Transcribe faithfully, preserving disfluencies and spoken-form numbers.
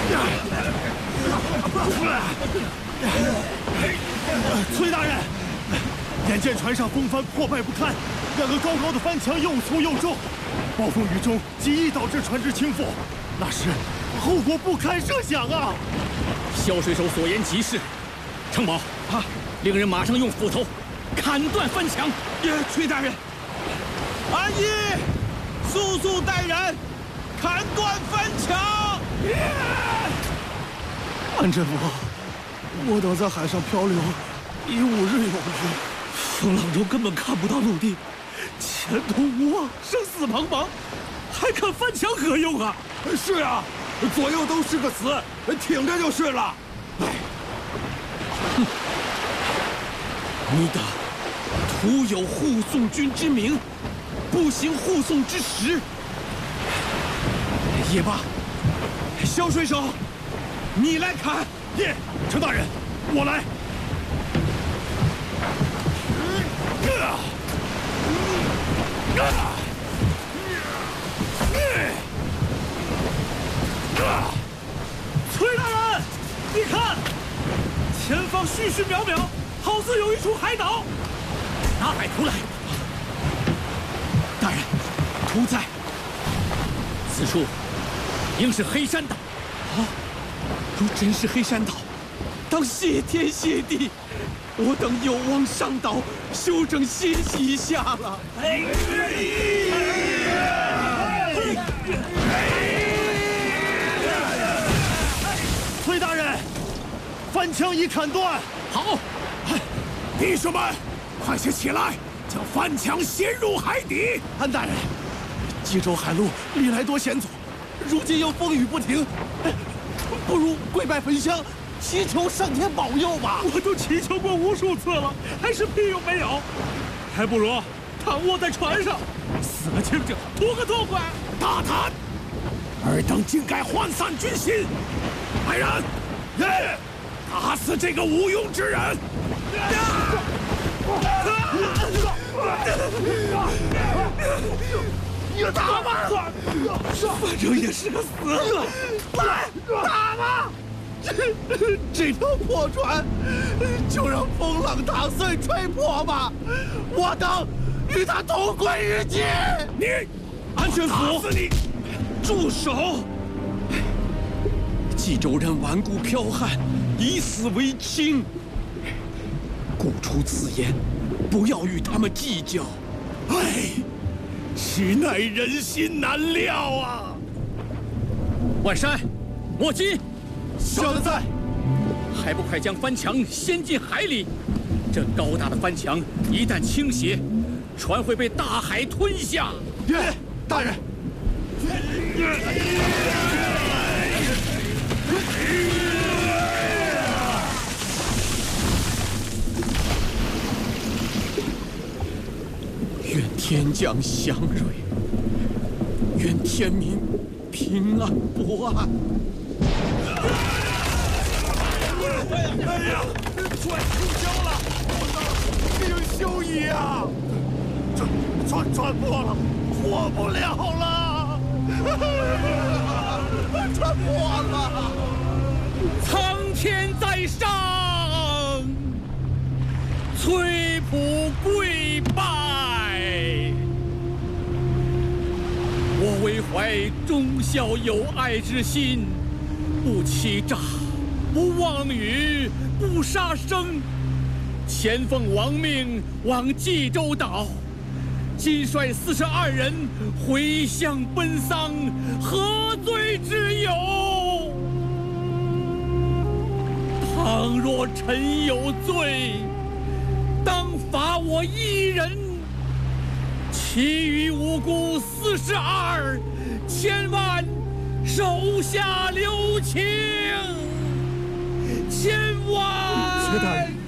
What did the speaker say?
崔大人，眼见船上风帆破败不堪，两个高高的帆墙又粗又重，暴风雨中极易导致船只倾覆，那时后果不堪设想啊！ 萧水手所言极是，城堡啊，令人马上用斧头砍断帆墙。 耶，崔大人，安逸，速速带人砍断帆墙。 安镇国，我等在海上漂流已五日有余， 风浪中根本看不到陆地，前途无望，生死茫茫，还砍帆墙何用啊？ 是啊，左右都是个死，挺着就是了。哎， 哼，你等徒有护送军之名，不行护送之实。也罢，萧水手，你来砍。 耶，程大人，我来。 崔大人，你看，前方虚虚渺渺，好似有一处海岛。 拿海图来。 大人，图在。 此处应是黑山岛。 啊，若真是黑山岛，当谢天谢地，我等有望上岛休整歇息一下了。哎！ 崔大人，帆墙已砍断。 好， 弟兄们，快些起来，将帆墙掀入海底。 安大人，冀州海路历来多险阻，如今又风雨不停，不如跪拜焚香，祈求上天保佑吧。 我都祈求过无数次了，还是屁用没有。还不如躺卧在船上，死了清净，图个痛快。 大胆！尔等竟敢涣散军心！来人，耶！打死这个无庸之人！ 你打吧， 反正也是个死。 来打吧！这这条破船，就让风浪打碎吹破吧！我等与他同归于尽！ 你， 安全府， 打死你！ 住手！冀州人顽固剽悍，以死为轻。顾出此言，不要与他们计较。 唉，实乃人心难料啊！ 万山，莫急， 小的在。 还不快将帆墙掀进海里！这高大的帆墙一旦倾斜，船会被大海吞下。 耶，大人。 愿天降祥瑞，愿天民平安博安。 哎呀，船出礁了！命休矣啊！船船船破了，活不了了！船破了！ 苍天在上，崔普跪拜。我为怀忠孝友爱之心，不欺诈，不妄语，不杀生，前奉王命往冀州岛，今率四十二人回乡奔丧，何罪之有？倘若臣有罪，当罚我一人，其余无辜四十二，千万手下留情。千万！ 薛大人。